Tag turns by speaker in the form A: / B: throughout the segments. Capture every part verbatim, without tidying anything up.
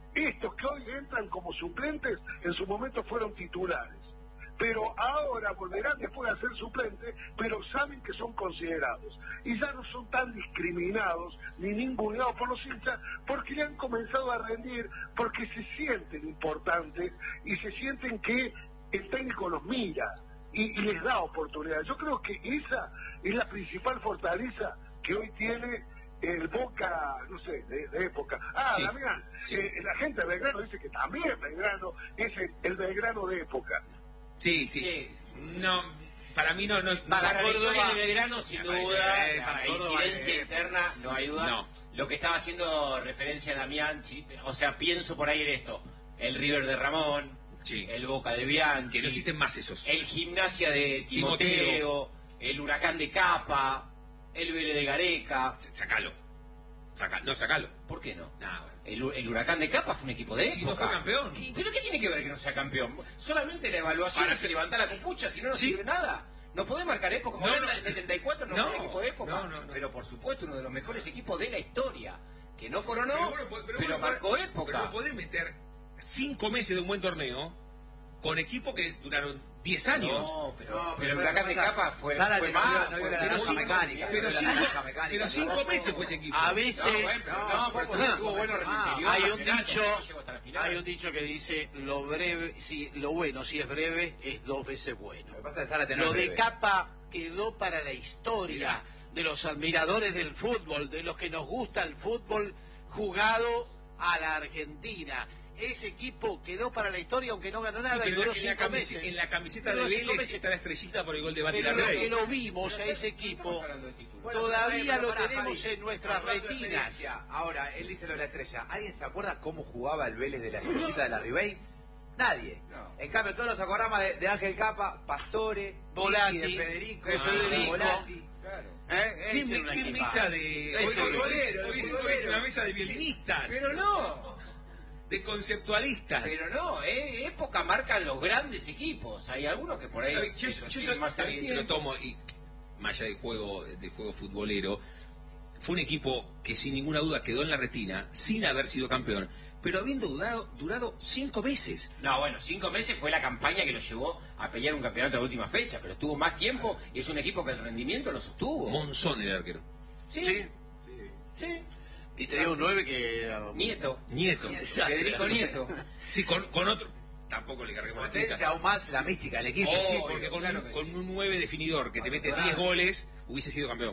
A: estos que hoy entran como suplentes, en su momento fueron titulares. Pero ahora volverán después a ser suplentes, pero saben que son considerados. Y ya no son tan discriminados ni ninguneados por los hinchas, porque ya han comenzado a rendir, porque se sienten importantes y se sienten que el técnico los mira y, y les da oportunidades. Yo creo que esa es la principal fortaleza que hoy tiene el Boca, no sé, de, de época. Ah, sí, Damián, sí. Eh, la gente de Belgrano dice que también Belgrano es el, el Belgrano de época.
B: Sí, sí, sí. No, para mí no... no
C: para,
B: para
C: Córdoba, de Belgrano, sin duda,
B: eh,
C: para la
B: Córdoba,
C: incidencia
B: eh,
C: interna, no hay duda.
B: No.
C: Lo que estaba haciendo referencia a Damián, o sea, pienso por ahí en esto, el River de Ramón, sí. el Boca de Bianchi...
B: Que no existen más esos.
C: El Gimnasia de Timoteo, Timoteo. El Huracán de Capa, el Vélez de Gareca...
B: Sacalo. Saca, no, sacalo.
C: ¿Por qué no?
B: Nah, bueno.
C: El, el Huracán de Capa fue un equipo de época.
B: Si no fue campeón.
C: ¿Qué, ¿Pero qué tiene que ver que no sea campeón? Solamente la evaluación para se levanta la capucha, si no, no sí. sirve nada. No podés marcar época. Como no, no. el setenta y cuatro no, no fue un equipo de época.
B: No, no, no.
C: Pero por supuesto, uno de los mejores equipos de la historia. Que no coronó, pero, bueno, pero, pero
B: bueno,
C: marcó
B: pero,
C: época.
B: Pero no podés meter cinco meses de un buen torneo con equipos que duraron diez años.
C: No, pero, no, pero el Huracán de Capa fue, fue
D: más.
C: No,
D: no,
B: pero cinco, mecánica, pero cinco, mecánica, pero cinco meses fue ese equipo.
D: A veces...
C: No, bueno, no, no, tuvo buenos interior,
D: hay un dicho...
C: No
D: hay un dicho que dice, lo breve, si lo bueno, si es breve, es dos veces bueno.
E: Lo, pasa es
D: lo de Capa quedó para la historia. Mirá. De los admiradores del fútbol, de los que nos gusta el fútbol jugado a la Argentina. Ese equipo quedó para la historia, aunque no ganó nada,
B: sí,
D: y duró
B: en, la camiseta, en la camiseta de Vélez está la estrellita por el gol de Batilla
D: Pero
B: Rey.
D: que lo vimos a ese equipo, bueno, todavía lo para, tenemos Javi, en nuestras retinas.
E: Ahora, él dice lo de la estrella. ¿Alguien se acuerda cómo jugaba el Vélez de la estrellita de la Ribey? Nadie. No. En cambio, todos nos acordamos de, de Ángel Capa, Pastore,
D: Volati,
E: de Federico,
D: de Federico.
E: Volati. Claro.
B: ¿Eh? ¿Qué, me, ¿Qué mesa de...? Hoy, hoy, hoy, hoy, hoy es una mesa de violinistas.
C: Pero no...
B: de conceptualistas.
C: Pero no, eh, época marcan los grandes equipos. Hay algunos que por ahí...
B: Ver, yo yo, yo más también te lo tomo, y más allá del juego, del juego futbolero, fue un equipo que sin ninguna duda quedó en la retina, sin haber sido campeón, pero habiendo durado, durado cinco meses.
C: No, bueno, cinco meses fue la campaña que lo llevó a pelear un campeonato a la última fecha, pero estuvo más tiempo y es un equipo que el rendimiento lo sostuvo.
B: Monzón el arquero.
C: Sí.
D: Sí.
C: Sí. sí.
D: Y tenía un nueve que...
C: Nieto.
B: Nieto.
C: Federico Nieto.
B: Sí, con, con otro... Tampoco le carguemos la
E: potencia aún más la mística del equipo.
B: Oh, sí, porque con, claro un, con sí. un nueve definidor que te mete diez goles, hubiese sido campeón.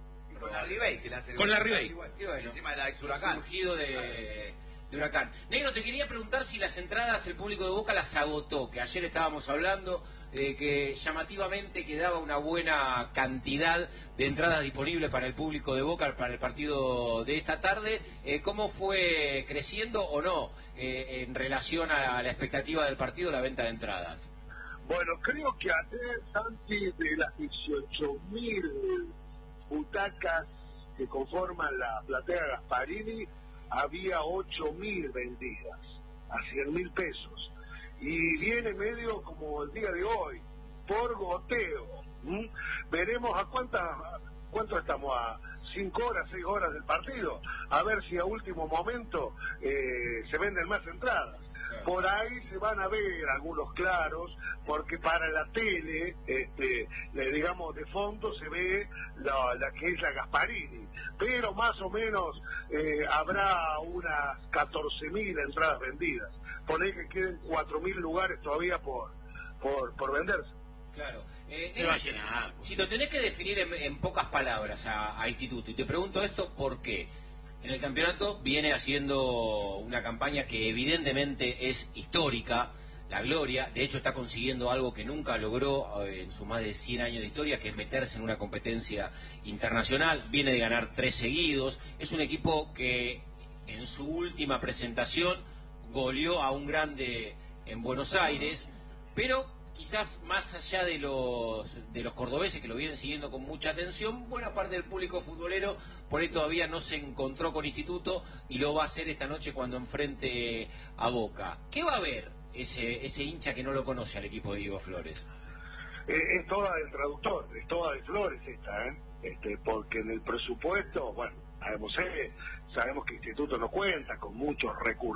E: Y con la Ribey, que la hace...
B: Con la Ribey.
C: Bueno,
E: encima de la ex Huracán.
C: Surgido de, de Huracán. Negro, te quería preguntar si las entradas, el público de Boca las agotó, que ayer estábamos hablando... Eh, que llamativamente quedaba una buena cantidad de entradas disponibles para el público de Boca para el partido de esta tarde. Eh, ¿Cómo fue creciendo o no eh, en relación a la expectativa del partido la venta de entradas?
A: Bueno, creo que ayer, Santi, de las dieciocho mil butacas que conforman la platea Gasparini, había ocho mil vendidas a cien mil pesos. Y viene medio como el día de hoy, por goteo. ¿Mm? Veremos a cuántas, cuánto estamos, a cinco horas, seis horas del partido, a ver si a último momento eh, se venden más entradas. Por ahí se van a ver algunos claros, porque para la tele, este, le, digamos, de fondo se ve la, la que es la Gasparini, pero más o menos eh, habrá unas catorce mil entradas vendidas. Poné que queden cuatro mil lugares todavía por por, por venderse.
C: Claro. Eh, eh, si lo tenés que definir en, en pocas palabras a, a Instituto, y te pregunto esto, ¿por qué? En el campeonato viene haciendo una campaña que evidentemente es histórica, la gloria, de hecho está consiguiendo algo que nunca logró eh, en sus más de cien años de historia, que es meterse en una competencia internacional, viene de ganar tres seguidos, es un equipo que en su última presentación goleó a un grande en Buenos Aires, pero quizás más allá de los de los cordobeses que lo vienen siguiendo con mucha atención, buena parte del público futbolero por ahí todavía no se encontró con Instituto y lo va a hacer esta noche cuando enfrente a Boca. ¿Qué va a ver ese ese hincha que no lo conoce al equipo de Diego Flores?
A: Eh, es toda del traductor, es toda de Flores esta, ¿eh? Este, porque en el presupuesto, bueno, sabemos, eh, sabemos que Instituto no cuenta con muchos recursos.